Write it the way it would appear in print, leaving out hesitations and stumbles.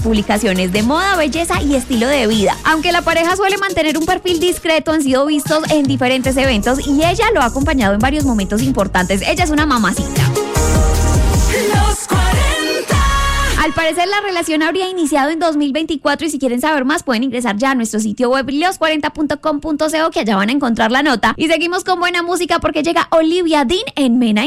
publicaciones de moda, belleza y estilo de vida. Aunque la pareja suele mantener un perfil discreto, han sido vistos en diferentes eventos y ella lo ha acompañado en varios momentos importantes. Ella es una mamacita. Al parecer la relación habría iniciado en 2024 y si quieren saber más pueden ingresar ya a nuestro sitio web los40.com.co, que allá van a encontrar la nota. Y seguimos con buena música porque llega Olivia Dean en Mena.